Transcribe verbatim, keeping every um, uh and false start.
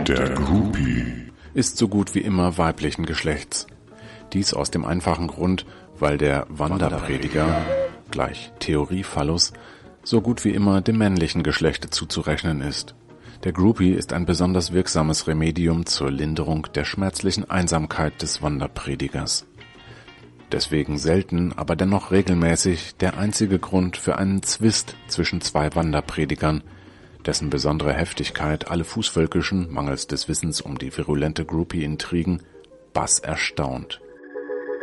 Der Groupie ist so gut wie immer weiblichen Geschlechts. Dies aus dem einfachen Grund, weil der Wanderprediger, gleich Theoriephallus, so gut wie immer dem männlichen Geschlechte zuzurechnen ist. Der Groupie ist ein besonders wirksames Remedium zur Linderung der schmerzlichen Einsamkeit des Wanderpredigers. Deswegen selten, aber dennoch regelmäßig der einzige Grund für einen Zwist zwischen zwei Wanderpredigern, dessen besondere Heftigkeit alle Fußvölkischen, mangels des Wissens um die virulente Groupie-Intrigen, bass erstaunt.